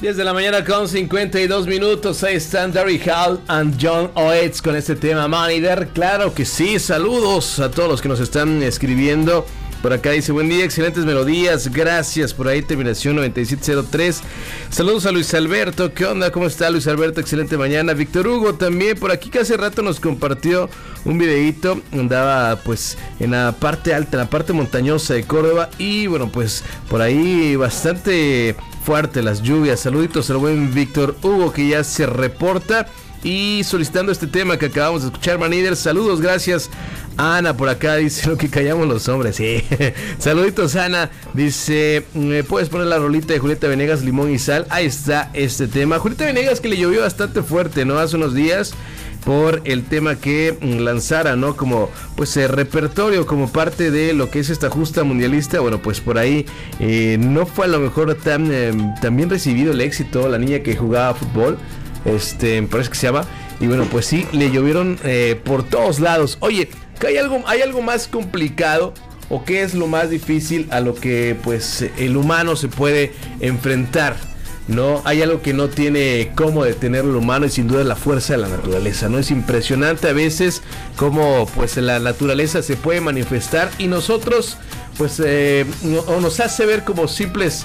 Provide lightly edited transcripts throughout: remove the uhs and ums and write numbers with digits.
10 de la mañana con 52 minutos. Ahí están Darry Hall and John Oates con este tema Manager. Claro que sí, saludos a todos los que nos están escribiendo. Por acá dice, buen día, excelentes melodías, gracias. Por ahí terminación 9703. Saludos a Luis Alberto, ¿qué onda? ¿Cómo está Luis Alberto? Excelente mañana. Víctor Hugo también por aquí, que hace rato nos compartió un videíto. Andaba pues en la parte alta, en la parte montañosa de Córdoba. Y bueno, pues por ahí bastante fuerte las lluvias. Saluditos al buen Víctor Hugo, que ya se reporta y solicitando este tema que acabamos de escuchar, Manider. Saludos, gracias. Ana por acá dice lo que callamos los hombres. Sí. Saluditos, Ana. Dice, ¿me puedes poner la rolita de Julieta Venegas, Limón y Sal? Ahí está este tema. Julieta Venegas, que le llovió bastante fuerte, ¿no? Hace unos días, por el tema que lanzara, ¿no? Como pues repertorio, como parte de lo que es esta justa mundialista. Bueno, pues por ahí no fue a lo mejor tan bien recibido el éxito. La niña que jugaba fútbol, me parece que se llama. Y bueno, pues sí, le llovieron por todos lados. Oye, ¿que hay algo más complicado? ¿O qué es lo más difícil a lo que pues el humano se puede enfrentar? No, hay algo que no tiene cómo detener el humano, y sin duda es la fuerza de la naturaleza, ¿no? Es impresionante a veces cómo pues la naturaleza se puede manifestar y nosotros pues nos hace ver como simples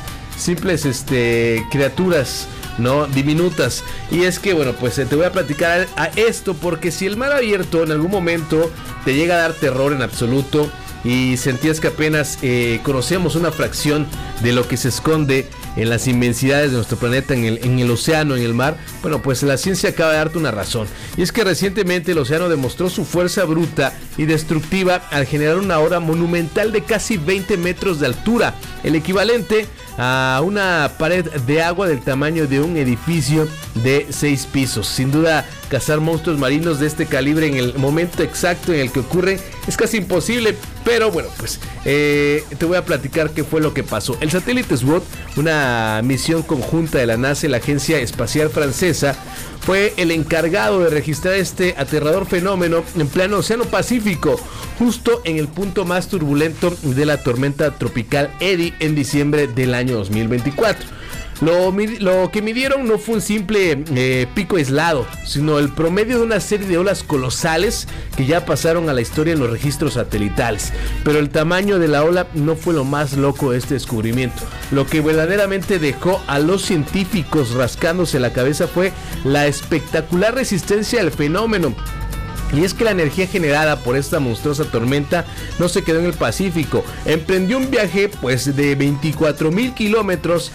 criaturas, ¿no? Diminutas. Y es que bueno, pues te voy a platicar a esto, porque si el mar abierto en algún momento te llega a dar terror en absoluto y sentías que apenas conocemos una fracción de lo que se esconde en las inmensidades de nuestro planeta, en el océano, en el mar, bueno, pues la ciencia acaba de darte una razón. Y es que recientemente el océano demostró su fuerza bruta y destructiva al generar una ola monumental de casi 20 metros de altura, el equivalente a una pared de agua del tamaño de un edificio de 6 pisos. Sin duda, cazar monstruos marinos de este calibre en el momento exacto en el que ocurre es casi imposible. Pero bueno, pues te voy a platicar qué fue lo que pasó. El satélite SWOT, una misión conjunta de la NASA y la Agencia Espacial Francesa, fue el encargado de registrar este aterrador fenómeno en pleno Océano Pacífico, justo en el punto más turbulento de la tormenta tropical Eddy en diciembre del año 2024. Lo que midieron no fue un simple pico aislado, sino el promedio de una serie de olas colosales que ya pasaron a la historia en los registros satelitales. Pero el tamaño de la ola no fue lo más loco de este descubrimiento. Lo que verdaderamente dejó a los científicos rascándose la cabeza fue la espectacular resistencia del fenómeno. Y es que la energía generada por esta monstruosa tormenta no se quedó en el Pacífico. Emprendió un viaje pues de 24,000 kilómetros,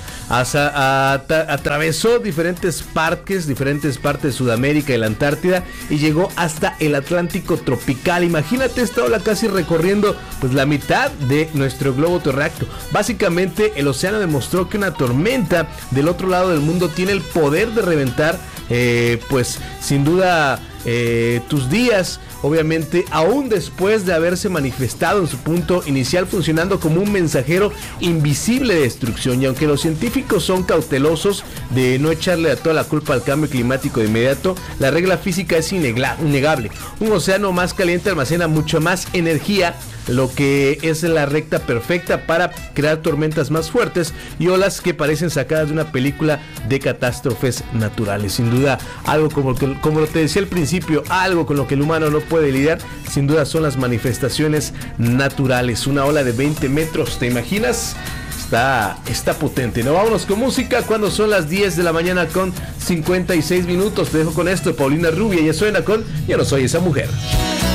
atravesó diferentes partes de Sudamérica y la Antártida y llegó hasta el Atlántico tropical. Imagínate esta ola casi recorriendo pues la mitad de nuestro globo terráqueo. Básicamente el océano demostró que una tormenta del otro lado del mundo tiene el poder de reventar pues sin duda tus días, obviamente, aún después de haberse manifestado en su punto inicial, funcionando como un mensajero invisible de destrucción. Y aunque los científicos son cautelosos de no echarle toda la culpa al cambio climático de inmediato, la regla física es innegable. Un océano más caliente almacena mucho más energía, lo que es la recta perfecta para crear tormentas más fuertes y olas que parecen sacadas de una película de catástrofes naturales. Sin duda, algo como te decía al principio, algo con lo que el humano no puede lidiar, sin duda son las manifestaciones naturales. Una ola de 20 metros, ¿te imaginas? Está potente, ¿no? Vámonos con música cuando son las 10 de la mañana con 56 minutos. Te dejo con esto, Paulina Rubio, ella suena con Ya no soy esa mujer.